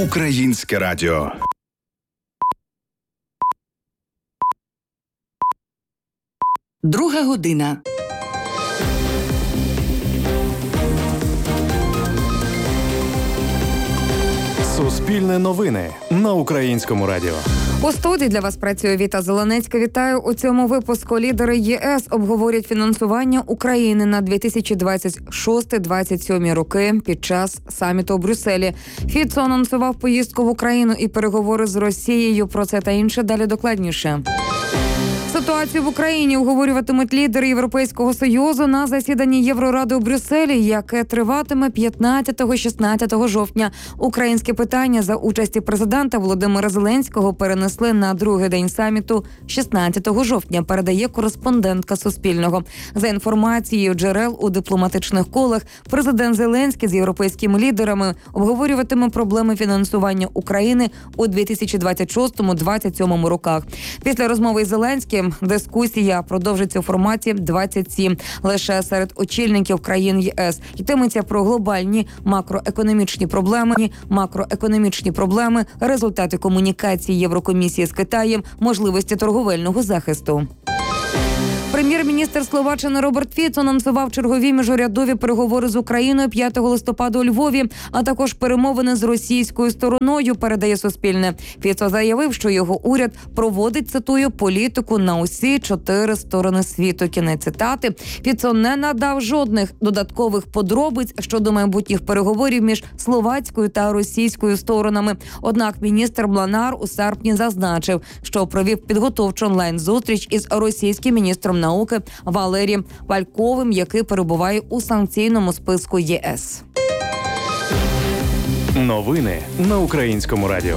Українське радіо. Друга година. Суспільне новини на Українському радіо. У студії для вас працює Віта Зеленецька. Вітаю. У цьому випуску лідери ЄС обговорять фінансування України на 2026-2027 роки під час саміту у Брюсселі. Фіцо анонсував поїздку в Україну і переговори з Росією. Про це та інше далі докладніше. Ситуацію в Україні обговорюватимуть лідери Європейського Союзу на засіданні Євроради у Брюсселі, яке триватиме 15-16 жовтня. Українське питання за участі президента Володимира Зеленського перенесли на другий день саміту 16 жовтня, передає кореспондентка Суспільного. За інформацією джерел у дипломатичних колах, президент Зеленський з європейськими лідерами обговорюватиме проблеми фінансування України у 2026-2027 роках. Після розмови із Зеленським дискусія продовжиться у форматі 27 лише серед очільників країн ЄС. Йтиметься про глобальні макроекономічні проблеми, результати комунікації Єврокомісії з Китаєм, можливості торговельного захисту. Прем'єр-міністр Словаччини Роберт Фіцо анонсував чергові міжурядові переговори з Україною 5 листопада у Львові, а також перемовини з російською стороною, передає Суспільне. Фіцо заявив, що його уряд проводить, цитую, політику на усі 4 сторони світу. Кінець цитати. Фіцо не надав жодних додаткових подробиць щодо майбутніх переговорів між словацькою та російською сторонами. Однак міністр Мланар у серпні зазначив, що провів підготовчу онлайн-зустріч із російським міністром науки Валерієм Вальковим, який перебуває у санкційному списку ЄС. Новини на Українському радіо.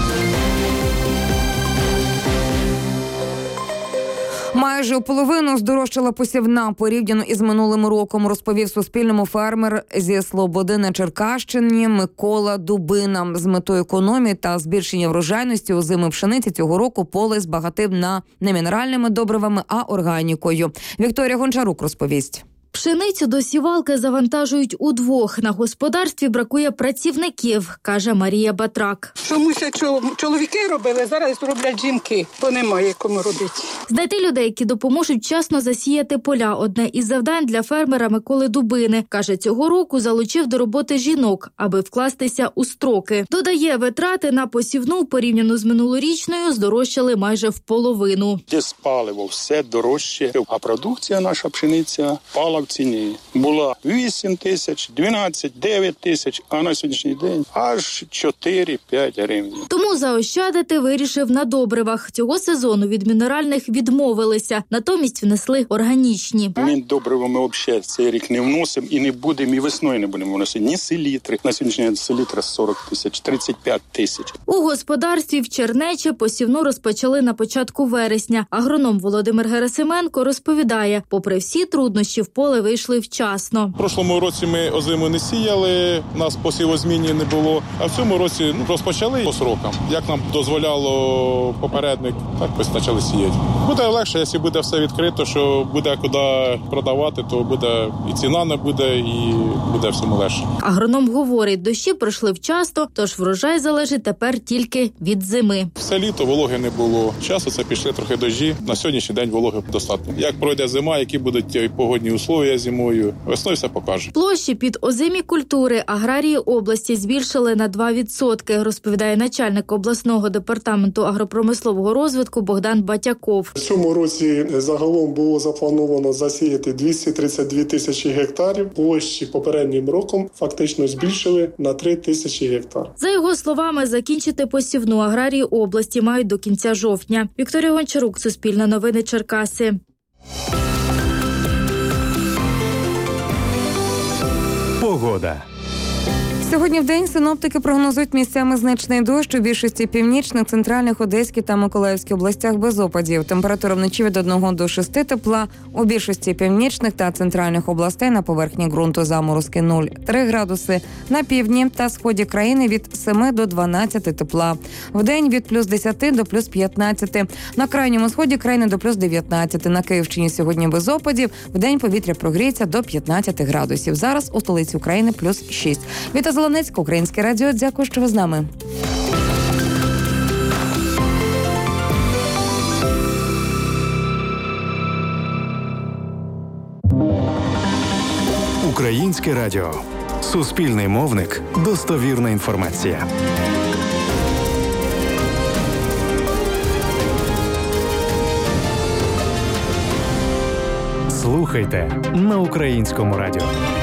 Майже у половину здорожчала посівна порівняно із минулим роком, розповів Суспільному фермер зі Слободи на Черкащині Микола Дубина. З метою економії та збільшення врожайності озими пшениці цього року поле збагатив не мінеральними добривами, а органікою. Вікторія Гончарук розповість. Пшеницю до сівалки завантажують удвох. На господарстві бракує працівників, каже Марія Батрак. Чомусь чоловіки робили, зараз роблять жінки, бо немає кому робити. Знайти людей, які допоможуть вчасно засіяти поля – одне із завдань для фермера Миколи Дубини. Каже, цього року залучив до роботи жінок, аби вкластися у строки. Додає, витрати на посівну порівняно з минулорічною здорожчали майже в половину. Десь паливо все дорожче, а продукція наша пшениця пала в ціні. Була 8 тисяч, 12, 9 тисяч, а на сьогоднішній день аж 4-5 гривень. Тому заощадити вирішив на добривах. Цього сезону від мінеральних відмовилися, натомість внесли органічні. Ми добривами взагалі цей рік не вносимо і не будемо, і весною не будемо вносити. Ні селітри. На сьогоднішній день селітра 40 тисяч, 35 тисяч. У господарстві в Чернечі посівну розпочали на початку вересня. Агроном Володимир Герасименко розповідає, попри всі труднощі, в поле вийшли вчасно. В прошлому році ми озиму не сіяли, у нас посівозміні не було, а в цьому році розпочали по срокам. Як нам дозволяло попередник, так ось почали сіяти. Буде легше, якщо буде все відкрито, що буде куди продавати, то буде і ціна не буде, і буде всьому легше. Агроном говорить, дощі пройшли вчасно, тож врожай залежить тепер тільки від зими. Все літо вологи не було. Часу це пішли трохи дощі. На сьогоднішній день вологи достатньо. Як пройде зима, які будуть погодні условия зимою, весною все покаже. Площі під озимі культури аграрії області збільшили на 2%, розповідає начальник обласного департаменту агропромислового розвитку Богдан Батяков. В цьому році загалом було заплановано засіяти 232 тисячі гектарів. Площі попереднім роком фактично збільшили на 3 тисячі гектар. За його словами, закінчити посівну аграрії області мають до кінця жовтня. Вікторія Гончарук, Суспільне новини, Черкаси. Погода. Сьогодні вдень синоптики прогнозують місцями значний дощ у більшості північних, центральних, Одеській та Миколаївській областях без опадів. Температура вночі від 1 до 6 тепла. У більшості північних та центральних областей на поверхні ґрунту заморозки 0,3 градуси. На півдні та сході країни від 7 до 12 тепла. Вдень від плюс 10 до плюс 15. На крайньому сході країни до плюс 19. На Київщині сьогодні без опадів. Вдень повітря прогріється до 15 градусів. Зараз у столиці України плюс 6. Віта Зеленецька, Українське радіо. Дякую, що ви з нами. Українське радіо. Суспільний мовник. Достовірна інформація. Слухайте на Українському радіо.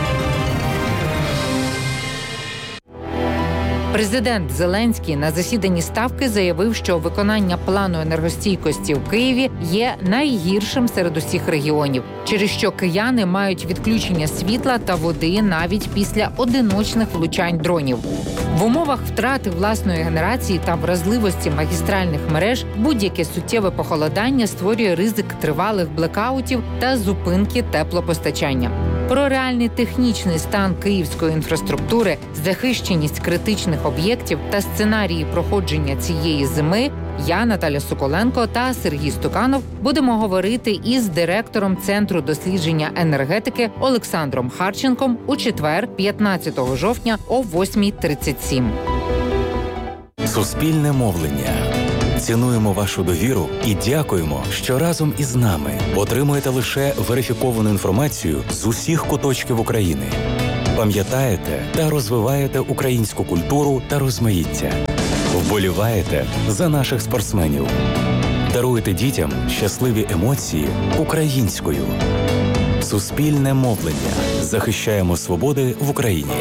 Президент Зеленський на засіданні Ставки заявив, що виконання плану енергостійкості в Києві є найгіршим серед усіх регіонів, через що кияни мають відключення світла та води навіть після одиночних влучань дронів. В умовах втрати власної генерації та вразливості магістральних мереж будь-яке суттєве похолодання створює ризик тривалих блекаутів та зупинки теплопостачання. Про реальний технічний стан київської інфраструктури, захищеність критичних об'єктів та сценарії проходження цієї зими я, Наталя Соколенко та Сергій Стуканов будемо говорити із директором Центру дослідження енергетики Олександром Харченком у четвер, 15 жовтня о 8:37. Суспільне мовлення. Цінуємо вашу довіру і дякуємо, що разом із нами отримуєте лише верифіковану інформацію з усіх куточків України. Пам'ятаєте та розвиваєте українську культуру та розмаїття. Вболіваєте за наших спортсменів. Даруєте дітям щасливі емоції українською. Суспільне мовлення. Захищаємо свободи в Україні.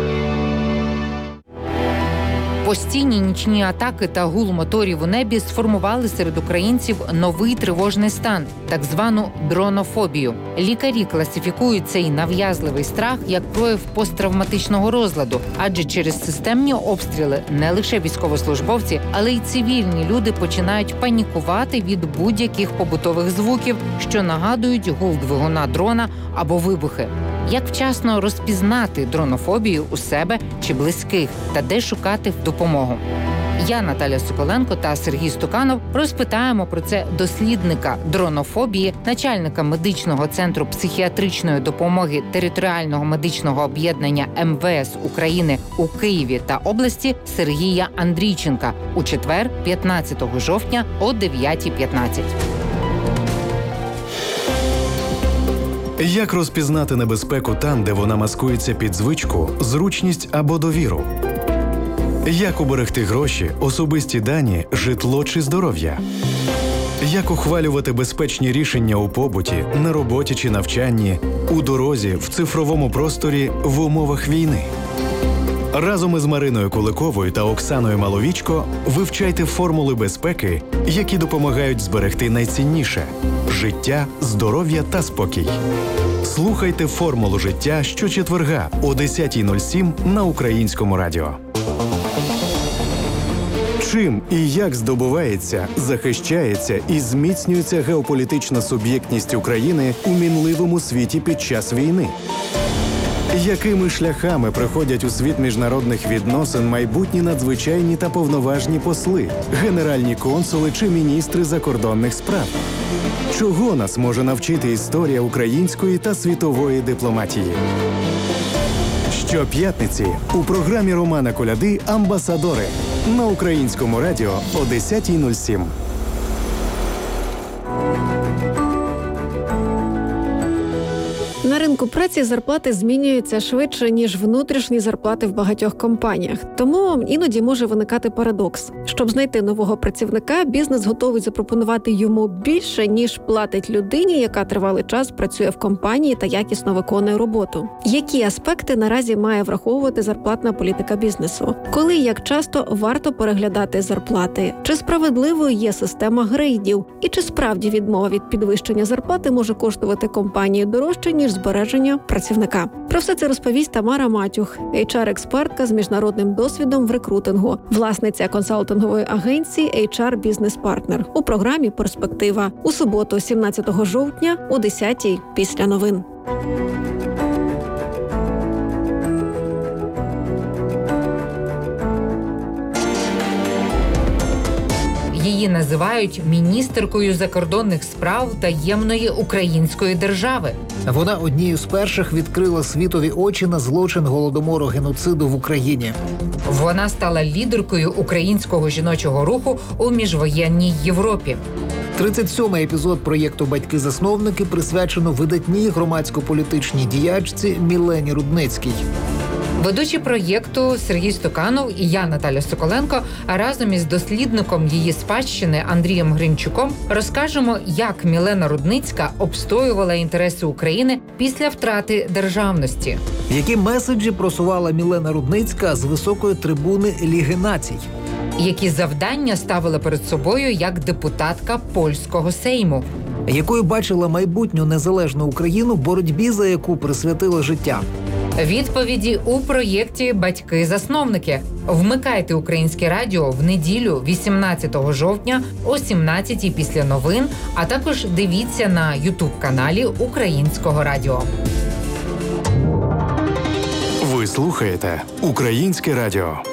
Постійні нічні атаки та гул моторів у небі сформували серед українців новий тривожний стан – так звану дронофобію. Лікарі класифікують цей нав'язливий страх як прояв посттравматичного розладу, адже через системні обстріли не лише військовослужбовці, але й цивільні люди починають панікувати від будь-яких побутових звуків, що нагадують гул двигуна дрона або вибухи. Як вчасно розпізнати дронофобію у себе чи близьких та де шукати допомогу? Я, Наталя Соколенко та Сергій Стуканов розпитаємо про це дослідника дронофобії, начальника медичного центру психіатричної допомоги територіального медичного об'єднання МВС України у Києві та області Сергія Андрійченка у четвер, 15 жовтня о 9:15. Як розпізнати небезпеку там, де вона маскується під звичку, зручність або довіру? Як уберегти гроші, особисті дані, житло чи здоров'я? Як ухвалювати безпечні рішення у побуті, на роботі чи навчанні, у дорозі, в цифровому просторі, в умовах війни? Разом із Мариною Куликовою та Оксаною Маловічко вивчайте формули безпеки, які допомагають зберегти найцінніше – життя, здоров'я та спокій. Слухайте «Формулу життя» щочетверга о 10:07 на Українському радіо. Чим і як здобувається, захищається і зміцнюється геополітична суб'єктність України у мінливому світі під час війни? Якими шляхами приходять у світ міжнародних відносин майбутні надзвичайні та повноважні посли, генеральні консули чи міністри закордонних справ? Чого нас може навчити історія української та світової дипломатії? Щоп'ятниці у програмі Романа Коляди «Амбасадори» на Українському радіо о 10:07. На ринку праці зарплати змінюються швидше, ніж внутрішні зарплати в багатьох компаніях. Тому іноді може виникати парадокс. Щоб знайти нового працівника, бізнес готовий запропонувати йому більше, ніж платить людині, яка тривалий час працює в компанії та якісно виконує роботу. Які аспекти наразі має враховувати зарплатна політика бізнесу? Коли і як часто варто переглядати зарплати? Чи справедливою є система грейдів? І чи справді відмова від підвищення зарплати може коштувати компанії дорожче, ніж збереження працівника? Про все це розповість Тамара Матюх, HR-експертка з міжнародним досвідом в рекрутингу, власниця консалтингової агенції HR Business Partner у програмі «Перспектива» у суботу, 17 жовтня о 10:00 після новин. Її називають міністеркою закордонних справ таємної української держави. Вона однією з перших відкрила світові очі на злочин голодомору, геноциду в Україні. Вона стала лідеркою українського жіночого руху у міжвоєнній Європі. 37-й епізод проєкту «Батьки-засновники» присвячено видатній громадсько-політичній діячці Мілені Рудницькій. Ведучі проєкту Сергій Стуканов і я, Наталя Соколенко, разом із дослідником її спадщини Андрієм Гринчуком розкажемо, як Мілена Рудницька обстоювала інтереси України після втрати державності. Які меседжі просувала Мілена Рудницька з високої трибуни Ліги націй? Які завдання ставила перед собою як депутатка польського Сейму? Якою бачила майбутню незалежну Україну, боротьбі за яку присвятила життя? Відповіді у проєкті «Батьки-засновники». Вмикайте Українське радіо в неділю 18 жовтня о 17-й після новин, а також дивіться на YouTube-каналі Українського радіо. Ви слухаєте Українське радіо.